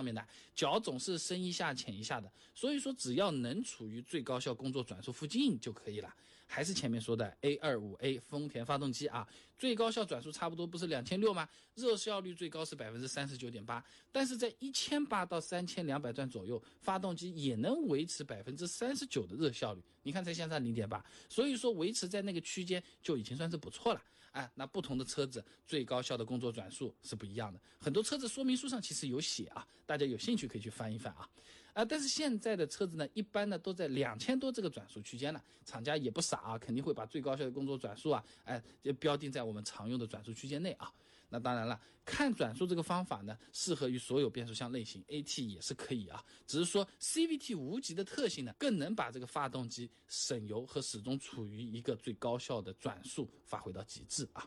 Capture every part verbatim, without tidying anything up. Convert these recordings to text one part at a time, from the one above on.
上面的，脚总是深一下浅一下的，所以说只要能处于最高效工作转速附近就可以了。还是前面说的 A 二十五 A 丰田发动机啊，最高效转速差不多不是两千六百吗？热效率最高是 百分之三十九点八， 但是在一千八百到三千两百转左右，发动机也能维持 百分之三十九 的热效率，你看才相差 零点八， 所以说维持在那个区间就已经算是不错了。啊，那不同的车子最高效的工作转速是不一样的，很多车子说明书上其实有写啊，大家有兴趣可以去翻一翻啊。啊，但是现在的车子呢，一般呢都在两千多这个转速区间了，厂家也不傻啊，肯定会把最高效的工作转速啊，哎，就标定在我们常用的转速区间内啊。那当然了，看转速这个方法呢，适合于所有变速箱类型 ，A T 也是可以啊，只是说 C V T 无级的特性呢，更能把这个发动机省油和始终处于一个最高效的转速发挥到极致啊。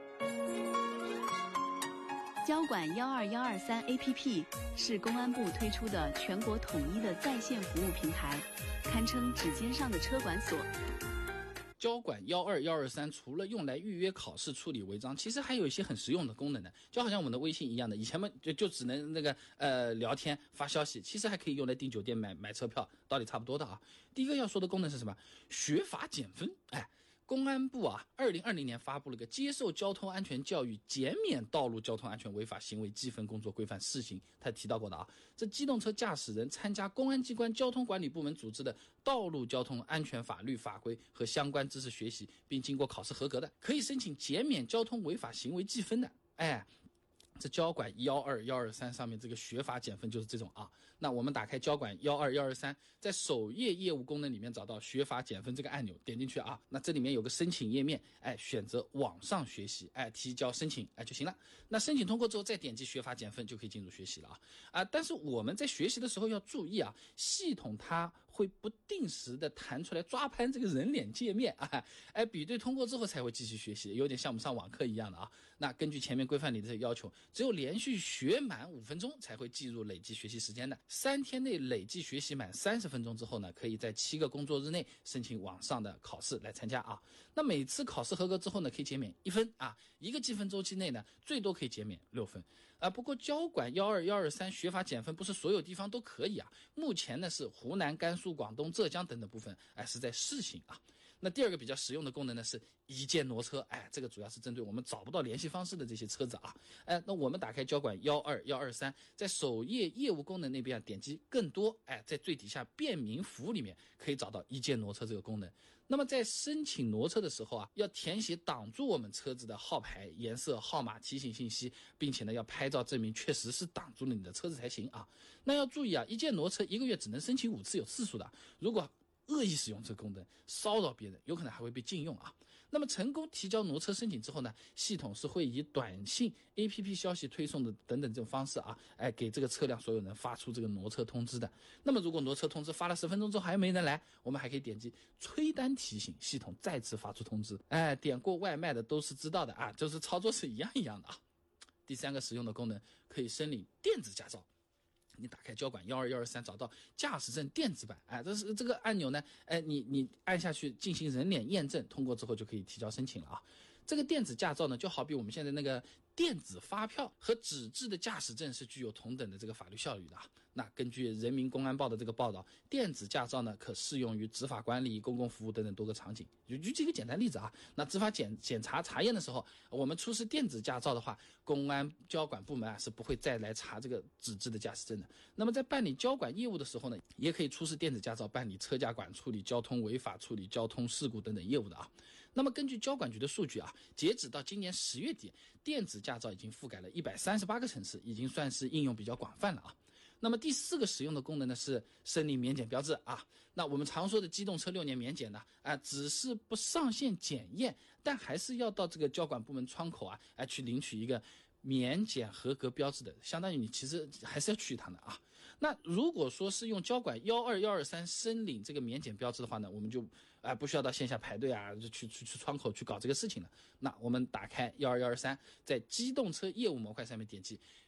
交管一二一二三 A P P 是公安部推出的全国统一的在线服务平台，堪称指尖上的车管所。 交管一二一二三除了用来预约考试、处理违章，其实还有一些很实用的功能的，就好像我们的微信一样的，以前嘛就就只能那个呃聊天发消息，其实还可以用来订酒店、买买车票，道理差不多的啊。第一个要说的功能是什么？学法减分，哎。公安部啊，二零二零年发布了个接受交通安全教育、减免道路交通安全违法行为记分工作规范试行，他提到过的啊，这机动车驾驶人参加公安机关交通管理部门组织的道路交通安全法律法规和相关知识学习，并经过考试合格的，可以申请减免交通违法行为记分的。哎。这交管一二一二三上面这个学法减分就是这种啊。那我们打开交管一二一二三，在首页业务功能里面找到学法减分这个按钮，点进去啊。那这里面有个申请页面，哎，选择网上学习，哎，提交申请，哎就行了。那申请通过之后，再点击学法减分就可以进入学习了啊。啊，但是我们在学习的时候要注意啊，系统它会不定时的弹出来抓拍这个人脸界面啊，哎，比对通过之后才会继续学习，有点像我们上网课一样的啊。那根据前面规范里的要求，只有连续学满五分钟才会计入累计学习时间的。三天内累计学习满三十分钟之后呢，可以在七个工作日内申请网上的考试来参加啊。那每次考试合格之后呢，可以减免一分啊。一个计分周期内呢，最多可以减免六分啊。不过交管一二一二三学法减分不是所有地方都可以啊。目前呢是湖南、甘肃、广东、浙江等等部分，哎是在试行啊。那第二个比较实用的功能呢是一键挪车，哎，这个主要是针对我们找不到联系方式的这些车子啊。哎，那我们打开交管一二一二三，在首页业务功能那边啊，点击更多，哎，在最底下便民服务里面可以找到一键挪车这个功能。那么在申请挪车的时候啊，要填写挡住我们车子的号牌、颜色、号码、提醒信息，并且呢要拍照证明确实是挡住了你的车子才行啊。那要注意啊，一键挪车一个月只能申请五次，有次数的。如果恶意使用这个功能骚扰别人，有可能还会被禁用啊。那么成功提交挪车申请之后呢，系统是会以短信、A P P 消息推送的等等这种方式啊，哎，给这个车辆所有人发出这个挪车通知的。那么如果挪车通知发了十分钟之后还没人来，我们还可以点击催单提醒，系统再次发出通知。哎，点过外卖的都是知道的啊，就是操作是一样一样的啊。第三个实用的功能，可以申领电子驾照。你打开交管一二一二三，找到驾驶证电子版，哎，这是这个按钮呢，哎，你你按下去进行人脸验证，通过之后就可以提交申请了啊。这个电子驾照呢，就好比我们现在那个电子发票和纸质的驾驶证是具有同等的这个法律效力的啊。那根据人民公安报的这个报道，电子驾照呢可适用于执法管理、公共服务等等多个场景。就举几个简单例子啊，那执法检检查查验的时候，我们出示电子驾照的话，公安交管部门啊是不会再来查这个纸质的驾驶证的。那么在办理交管业务的时候呢，也可以出示电子驾照办理车驾管、处理交通违法、处理交通事故等等业务的啊。那么根据交管局的数据啊，截止到今年十月底，电子驾照已经覆盖了一百三十八个城市，已经算是应用比较广泛了啊。那么第四个使用的功能呢是申领免检标志啊。那我们常说的机动车六年免检呢，啊，只是不上线检验，但还是要到这个交管部门窗口啊，啊去领取一个免检合格标志的，相当于你其实还是要去一趟的啊。那如果说是用交管一二一二三申领这个免检标志的话呢，我们就啊、呃、不需要到线下排队啊，就去去去窗口去搞这个事情了。那我们打开一二一二三，在机动车业务模块上面点击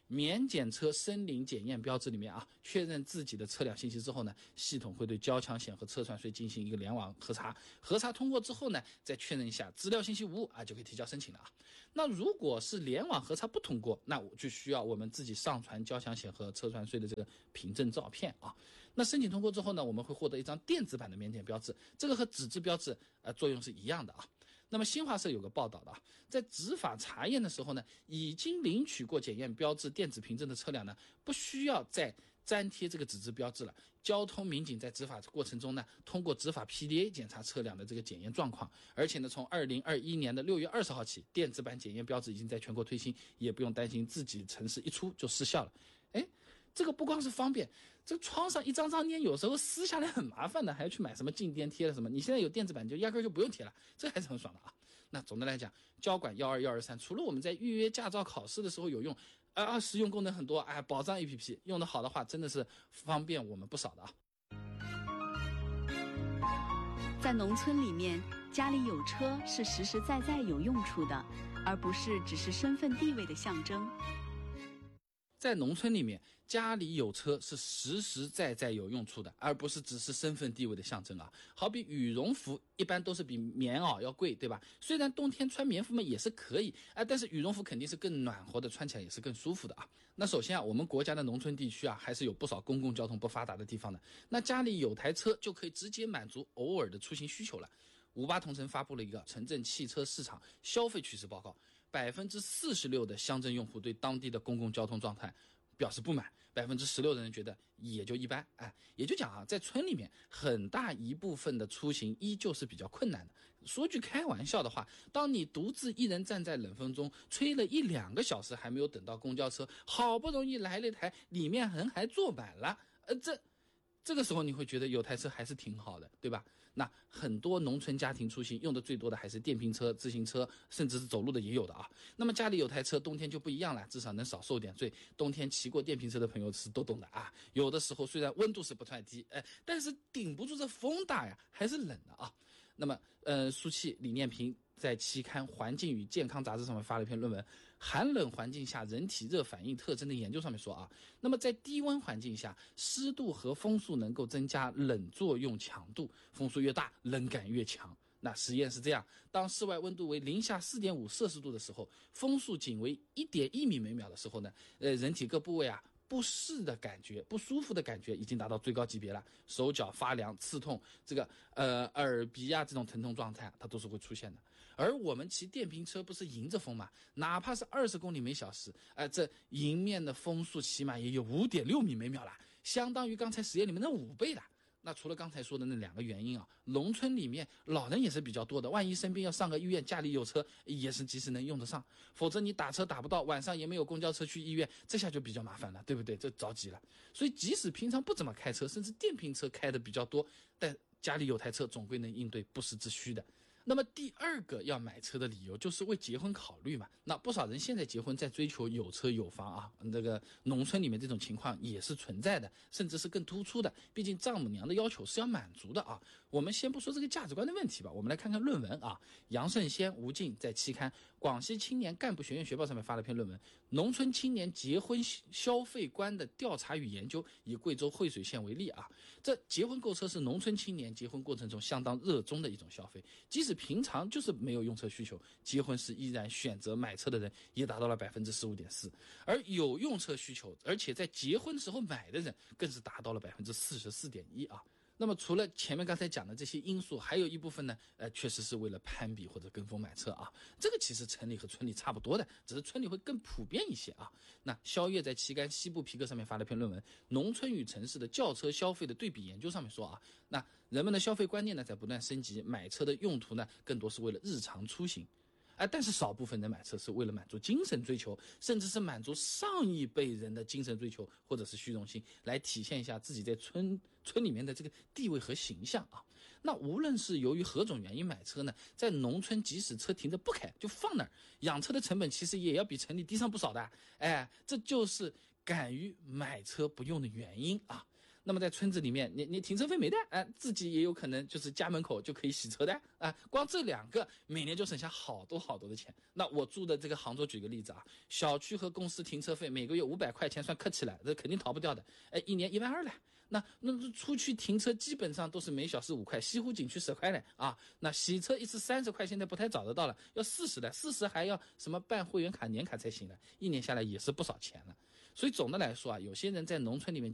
免检车申领检验标志里面啊，确认自己的车辆信息之后呢，系统会对交强险和车船税进行一个联网核查，核查通过之后呢，再确认一下资料信息无误啊，就可以提交申请了啊。那如果是联网核查不通过，那我就需要我们自己上传交强险和车船税的这个凭证照片啊。那申请通过之后呢，我们会获得一张电子版的免检标志，这个和纸质标志呃作用是一样的啊。那么新华社有个报道的啊，在执法查验的时候呢，已经领取过检验标志电子凭证的车辆呢，不需要再粘贴这个纸质标志了。交通民警在执法过程中呢，通过执法 P D A 检查车辆的这个检验状况，而且呢，从二零二一年的六月二十号起，电子版检验标志已经在全国推行，也不用担心自己城市一出就失效了。哎，这个不光是方便，这窗上一张张粘，有时候撕下来很麻烦的，还要去买什么静电贴了什么。你现在有电子版，就压根就不用贴了，这还是很爽的啊。那总的来讲，交管一二一二三，除了我们在预约驾照考试的时候有用，啊，实用功能很多，哎，保障 A P P 用得好的话，真的是方便我们不少的啊。 在农村里面，家里有车是实实在在有用处的，而不是只是身份地位的象征。 在农村里面，家里有车是实实在在有用处的，而不是只是身份地位的象征啊。好比羽绒服一般都是比棉袄要贵，对吧？虽然冬天穿棉服们也是可以啊，但是羽绒服肯定是更暖和的，穿起来也是更舒服的啊。那首先啊，我们国家的农村地区啊，还是有不少公共交通不发达的地方的。那家里有台车就可以直接满足偶尔的出行需求了。五八同城发布了一个城镇汽车市场消费趋势报告，百分之四十六的乡镇用户对当地的公共交通状态表示不满，百分之十六的人觉得也就一般。哎，也就讲啊，在村里面很大一部分的出行依旧是比较困难的。说句开玩笑的话，当你独自一人站在冷风中吹了一两个小时还没有等到公交车，好不容易来了一台，里面人还坐满了，呃，这这个时候你会觉得有台车还是挺好的，对吧？那很多农村家庭出行用的最多的还是电瓶车、自行车，甚至是走路的也有的啊。那么家里有台车，冬天就不一样了，至少能少受点罪。冬天骑过电瓶车的朋友是都懂的啊。有的时候虽然温度是不太低，哎，但是顶不住这风大呀，还是冷的啊。那么，呃，苏气、李念平在期刊《环境与健康》杂志上面发了一篇论文，《寒冷环境下人体热反应特征的研究》上面说啊，那么在低温环境下，湿度和风速能够增加冷作用强度，风速越大，冷感越强。那实验是这样，当室外温度为零下 四点五 摄氏度的时候，风速仅为 一点一米每秒的时候呢，呃，人体各部位啊不适的感觉、不舒服的感觉已经达到最高级别了，手脚发凉、刺痛，这个呃耳鼻啊这种疼痛状态，它都是会出现的。而我们骑电瓶车不是迎着风嘛，哪怕是二十公里每小时，呃，这迎面的风速起码也有 五点六米每秒了，相当于刚才实验里面的五倍了。那除了刚才说的那两个原因啊，农村里面老人也是比较多的，万一生病要上个医院，家里有车也是及时能用得上，否则你打车打不到，晚上也没有公交车去医院，这下就比较麻烦了，对不对？这着急了。所以即使平常不怎么开车，甚至电瓶车开的比较多，但家里有台车总归能应对不时之需的。那么第二个要买车的理由就是为结婚考虑嘛。那不少人现在结婚在追求有车有房啊，这个农村里面这种情况也是存在的，甚至是更突出的。毕竟丈母娘的要求是要满足的啊。我们先不说这个价值观的问题吧，我们来看看论文啊。杨胜先、吴静在期刊《广西青年干部学院学报》上面发了篇论文《农村青年结婚消费观的调查与研究》，以贵州惠水县为例啊。这结婚购车是农村青年结婚过程中相当热衷的一种消费，即使平常就是没有用车需求，结婚时依然选择买车的人也达到了 百分之十五点四， 而有用车需求而且在结婚时候买的人更是达到了 百分之四十四点一 啊。那么除了前面刚才讲的这些因素，还有一部分呢，呃，确实是为了攀比或者跟风买车啊。这个其实城里和村里差不多的，只是村里会更普遍一些啊。那肖月在期刊《西部皮革》上面发了篇论文《农村与城市的轿车消费的对比研究》上面说啊，那人们的消费观念呢在不断升级，买车的用途呢更多是为了日常出行。啊，但是少部分人买车是为了满足精神追求，甚至是满足上一辈人的精神追求或者是虚荣心，来体现一下自己在村村里面的这个地位和形象啊。那无论是由于何种原因买车呢，在农村即使车停着不开就放那儿，养车的成本其实也要比城里低上不少的。哎，这就是敢于买车不用的原因啊。 那么在村子里面，你你停车费没带，哎、呃，自己也有可能就是家门口就可以洗车的啊、呃，光这两个每年就省下好多好多的钱。那我住的这个杭州举个例子啊，小区和公司停车费每个月五百块钱算客气了，这肯定逃不掉的，哎，一年一万二了。那那出去停车基本上都是每小时五块，西湖景区十块嘞啊。那洗车一次三十块，现在不太找得到了，要四十的，四十还要什么办会员卡、年卡才行了，一年下来也是不少钱了。所以总的来说啊，有些人在农村里面